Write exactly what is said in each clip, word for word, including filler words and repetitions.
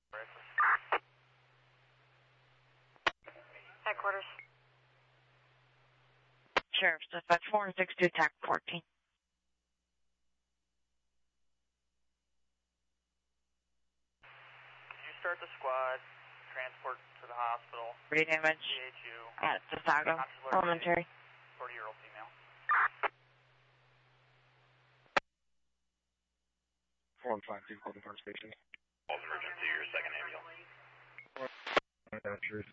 Headquarters. Sheriff's Dispatch four six two, T A C fourteen. Did you start the squad? Transport to the hospital. Brain damage C H U. at Chisago Elementary. forty-year-old female. four one five two, Golden Park Station. Calls emergency, your second ambulance. That's true.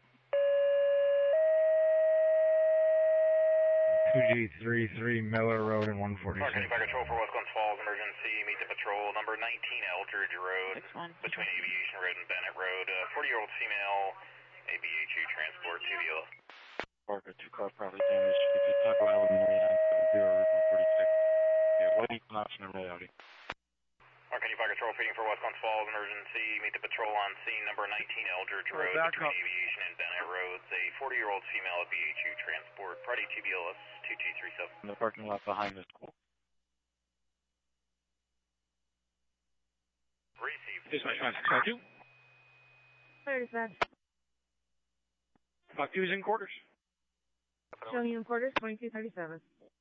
two G thirty-three Miller Road and one forty-six. Park Fire Control for West Glens Falls, emergency, meet the patrol, number nineteen Eldridge Road, between Aviation Road and Bennett Road. Uh, forty-year-old female, A B H U transport, two V L. Park, a two-car property damage to the Taco Elementary nine seven zero Route one forty-six. Yeah, what equinox number Audi? Park Fire Control feeding for West Glens Falls, emergency, meet the patrol on scene, number nineteen Eldridge Road, Oh, between up. Aviation and Bennett Roads. A forty-year-old female, A B H U transport, Friday two B L S two two three seven. In the parking lot behind the school. Received. Dispatch five six five two. Clear dispatch. Buck two is in quarters. Showing you in quarters, twenty-two thirty-seven.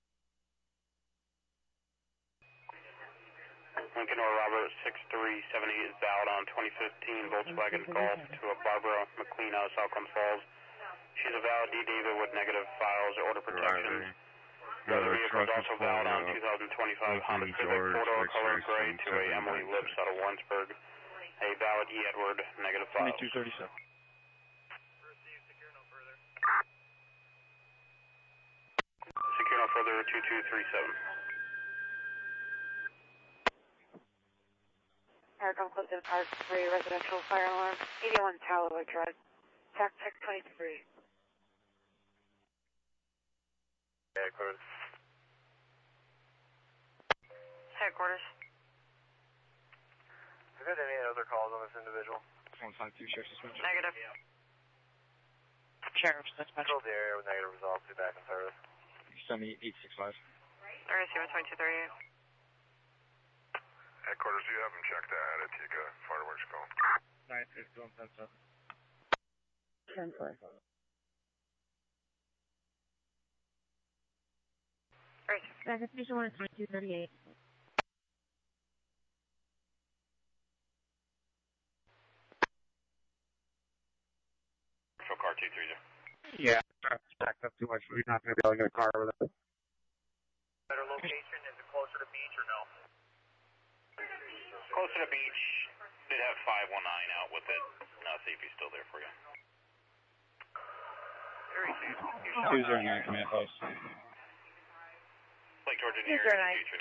Lincoln or Robert six three seven eight is bound on twenty fifteen Volkswagen Golf to a Barbara McQueen out of South Glens Falls. She's a valid D. David with negative files or order protection. The other vehicle is also valid on two thousand twenty-five Honda Civic four-door color gray to a Emily Lips out of Warrensburg. A valid E. Edward, negative files. twenty-two thirty-seven. Secure no further, two two three seven. Paragon close in Park three, residential fire alarm, eighty-one Tallowood Drive. Tac Tech twenty-three. Headquarters. Headquarters. Have you had any other calls on this individual? one five two, Sheriff's Dispatch. Negative. Sheriff's Dispatch. Control the area with negative results, be back in service. Send me eight six five. I receive a twenty-two thirty-eight. Headquarters, do you have them checked out at Tika Fireworks call? nine fifty one ten seven. ten four. Backup station one is twenty-two thirty-eight. Show car two three zero. Yeah, traffic's backed up too much. We're not going to be able to get a car with it. Better location, is it closer to beach or no? Closer to beach, did have five one nine out with it. Now see if he's still there for you. two zero nine, command post. Lake Georgia near two zero nine. future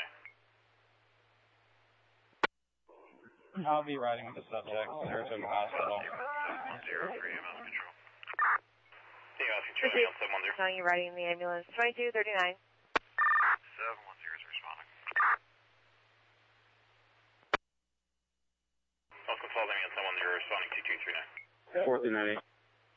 now. I'll be riding with the subject. Saratoga Hospital. Zero three, I'm out of control. See you asking Charlie on seven one zero. Showing you riding in the ambulance, twenty-two thirty-nine. seven one zero is responding. South Consulting on seven one zero responding two two three nine. four two nine eight.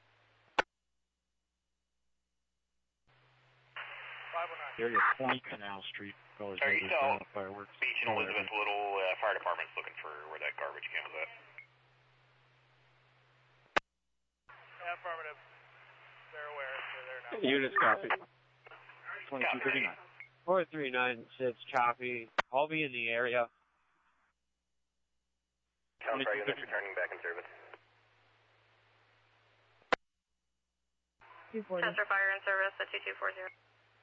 Area twenty Canal Street. Colors Are you Neighbors still down the fireworks. Beach and Elizabeth Little uh, Fire Department's looking for where that garbage can was at? Yeah, affirmative. They're aware, they're there now. Units copy. twenty-two thirty-nine. four three nine six copy. I'll be in the area. Count Fire units returning back in service. two forty. Sensor fire in service at two two four zero.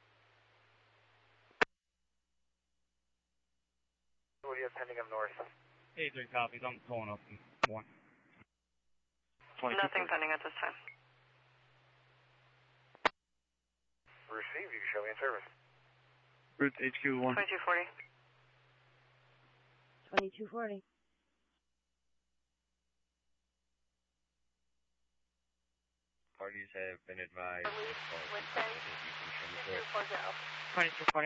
What do you have pending up north? eight three copies. I'm pulling up in one. Nothing pending at this time. Received, you can show me in service. Route H Q one. twenty-two forty. twenty-two forty. Parties have been advised. twenty-two forty.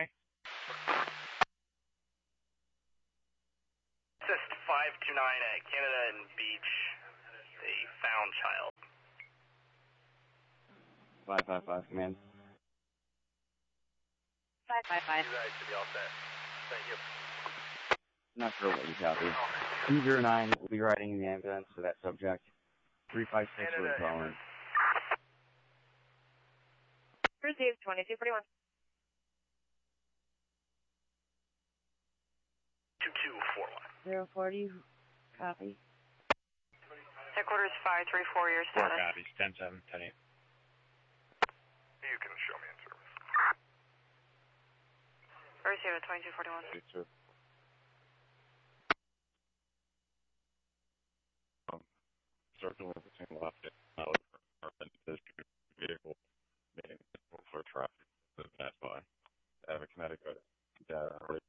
Assist five two nine at Canada and Beach. A found child. five five five, command. five five five. You guys should be all set. Thank you. Not sure what you copy. two zero nine will be riding in the ambulance for that subject. three five six will be calling. Received, twenty-two forty-one. two two four one. zero forty, copy. Headquarters five three four, your Four status. copies, ten seven, ten eight. You can show me in service. Received, twenty-two forty-one. Um, circling between left and out for this vehicle, making it for traffic to pass by. I have a Connecticut data.